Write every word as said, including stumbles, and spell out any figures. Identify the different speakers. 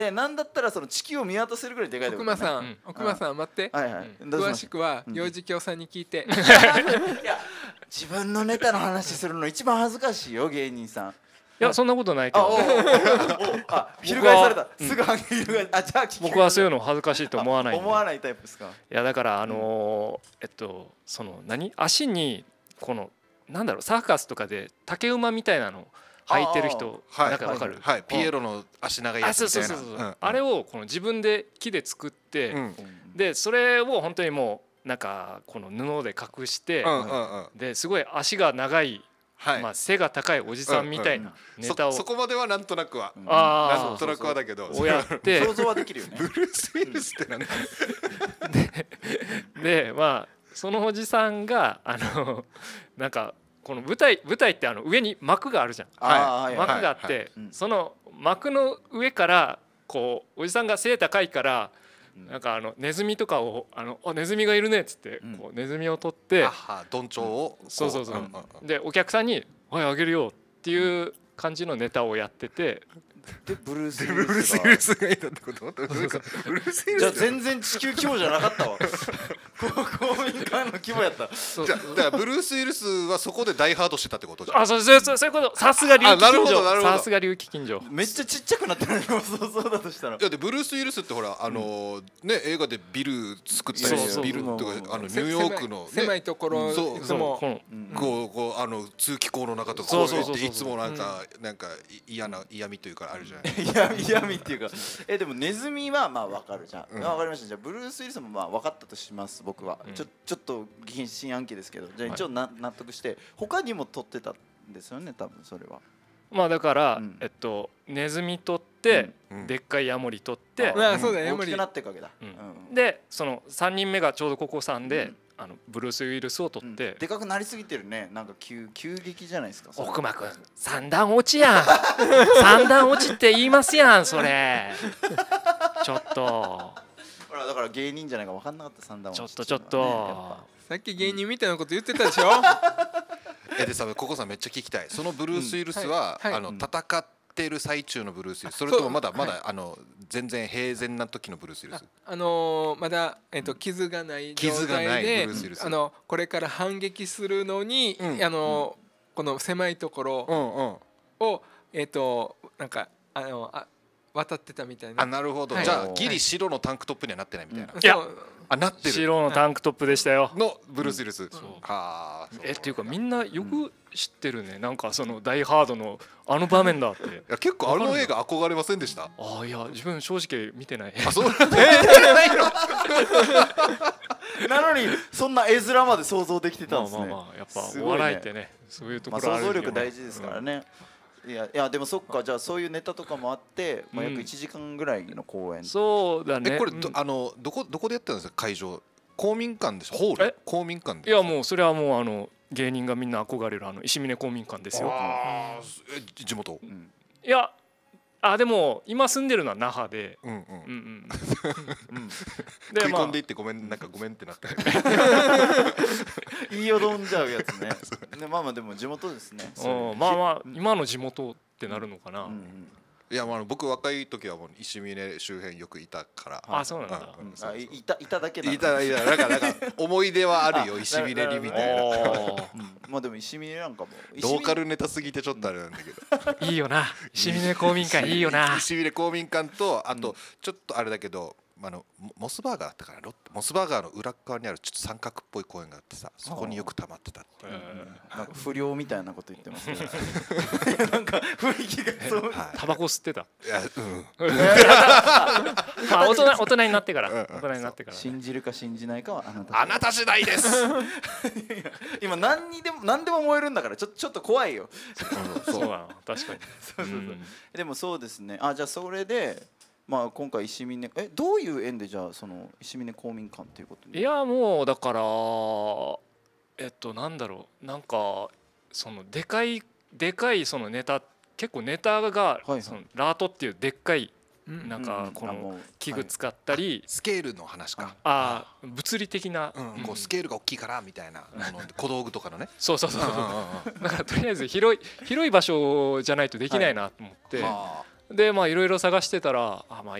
Speaker 1: でなんだったらその地球を見渡せるぐらいでかいところ、ね、
Speaker 2: 奥間さん、奥間さん待って、
Speaker 1: はいはい、
Speaker 2: 詳しくは幼児教さんに聞いて、
Speaker 1: いや自分のネタの話するの一番恥ずかしいよ芸人さん。
Speaker 3: いやそんなことないけど、
Speaker 1: あ、翻された、すぐ翻あ、じゃあ
Speaker 3: 僕はそういうの恥ずかしいと思わないんで。
Speaker 1: 思わないタイプですか。
Speaker 3: いやだからあのえっとその何足にこのなんだろうサーカスとかで竹馬みたいなの履いてる人なんかわかる？
Speaker 4: はい、ピエロの足長いやつみたいな。
Speaker 3: そうそうそうそう。あれをこの自分で木で作って、でそれを本当にもうなんかこの布で隠して、ですごい足が長い。まあ背が高いおじさんみたいなネタを、
Speaker 4: そこまではなんとなくはなんとなくはだけど
Speaker 3: をやって
Speaker 1: 想像はできるよね。
Speaker 4: ブルース・ウィルスってなんだ。
Speaker 3: でまあそのおじさんがあのなんかこの舞台舞台ってあの上に幕があるじゃん。幕があってその幕の上からこうおじさんが背高いからなんかあのネズミとかをあのあネズミがいるねっつってこうネズミを取って
Speaker 4: どんちょうを
Speaker 3: そうそうそうでお客さんに「はいあげるよ」っていう感じのネタをやってて、
Speaker 1: でブルース・ウ
Speaker 4: ィルスがいたってこと？ブルース・ウィルス
Speaker 1: じゃあ全然地球規模じゃなかったわ。公民館の規模やった。
Speaker 4: じゃあだからブルース・ウィルスはそこでダイハードしてたってことじゃん。
Speaker 3: あ、そうそうそうそういうこと。さすが龍騎近所。さすが龍騎近所。
Speaker 1: めっちゃちっちゃくなってるね。そうだとしたら。
Speaker 4: いやでブルース・ウィルスってほらあのね映画でビル作ったりビルとかあのニューヨークの
Speaker 2: 狭いところ
Speaker 4: そう
Speaker 2: いつも
Speaker 4: こうこうあの通気口の中とかこうやっていつもなんかなんか嫌な嫌味というかあるじゃない。
Speaker 1: 嫌味っていうか、えでもネズミはまあわかるじゃん。わかりました。じゃあブルース・ウィルスもまあ分かったとします。僕はちょちょっと疑心暗鬼ですけど、じゃあ一応な納得して他にも撮ってたんですよね多分それは。
Speaker 3: まあだからえっとネズミ取ってでっかいヤモリ取って
Speaker 2: 大
Speaker 1: きくなっていくわけだ。
Speaker 3: でそのさんにんめがちょうどここさんであのブルース・ウィルスを取って
Speaker 1: でかくなりすぎてるね。なんか急急激じゃないですか。
Speaker 3: 奥間くん三段落ちやん。三段落ちって言いますやんそれ。ちょっと
Speaker 1: ほらだから芸人じゃないか分かんなかった三段落ち。
Speaker 3: ちょっとちょっと
Speaker 2: さっき芸人みたいなこと言ってたでしょ。
Speaker 4: えでさここさんめっちゃ聞きたい。そのブルース・ウィルスはあの戦ってる最中のブルース・ウィルス、それともまだまだあの全然平然な時のブルース・ウィルス？
Speaker 2: あのまだえっと傷がない状態であのこれから反撃するのにあのこの狭いところをえっとなんかあのあ渡ってたみたいな。
Speaker 4: あ、なるほど。じゃあギリ白のタンクトップにはなってないみたいな。
Speaker 3: いや
Speaker 4: あ、なってる。
Speaker 3: 白のタンクトップでしたよ。
Speaker 4: のブルース・ウィルス。
Speaker 3: はあ。えっていうかみんなよく知ってるね。なんかそのダイハードのあの場面だって。い
Speaker 4: や結構あの映画憧れませんでした？
Speaker 3: ああいや自分正直見てない。
Speaker 4: あ、そう。
Speaker 1: なのにそんな絵面まで想像できてたんですね。
Speaker 3: まあまあまあやっぱお笑いってねそういうところある。
Speaker 1: 想像力大事ですからね。いやいやでもそっか。じゃあそういうネタとかもあって、まあ、約いちじかんぐらいの公演。
Speaker 3: そうだね。
Speaker 4: えこれあのどこどこでやってるんですか会場？公民館でしょ？ホール？公民館で？
Speaker 3: いやもうそれはもうあの芸人がみんな憧れるあの石峰公民館ですよ。
Speaker 4: ああ地元？
Speaker 3: いやあでも今住んでるのは那覇で。
Speaker 4: うんうんうんうん。
Speaker 3: で
Speaker 4: 食い込んでいってごめんなんかごめんってなって。
Speaker 1: 言いよどんじゃうやつね。でまあまあでも地元ですね。
Speaker 3: まあまあ今の地元ってなるのかな。
Speaker 4: いやまあ僕若い時はもう石峰周辺よくいたから。
Speaker 3: あ、そうなんだ。
Speaker 1: あいたいただけだ。
Speaker 4: いたいたなんかなんか思い出はあるよ石峰にみたいな。
Speaker 1: まあでも石峰なんかも
Speaker 4: ローカルネタすぎてちょっとあれなんだけ
Speaker 3: ど。いいよな。石峰公民館いいよな。
Speaker 4: 石峰公民館とあとちょっとあれだけど。あのモスバーガーだったからロッテモスバーガーの裏側にあるちょっと三角っぽい公園があってさそこによく溜まってたっていう
Speaker 1: なんか不良みたいなこと言ってますね。なんか雰囲気がそう
Speaker 3: タバコ吸ってた。
Speaker 4: いやうん
Speaker 3: まあ大人大人になってから大人になってから
Speaker 1: 信じるか信じないかはあなた
Speaker 4: あなた次第です。
Speaker 1: 今何にでも何でも燃えるんだからちょちょっと怖いよ。
Speaker 3: そうだ確かに。
Speaker 1: でもそうですね。あじゃあそれでまあ今回石峰えどういう縁でじゃあその石峰公民館っていうことに。
Speaker 3: いやもうだからえっとなんだろうなんかそのでかいでかいそのネタ結構ネタがそのラートっていうでっかいなんかこの器具使ったり
Speaker 4: スケールの話か。
Speaker 3: あ物理的な
Speaker 4: こうスケールが大きいからみたいな小道具とかのね。
Speaker 3: そうそうそうそう。だからとりあえず広い広い場所じゃないとできないなと思って。 でまあいろいろ探してたらあまあ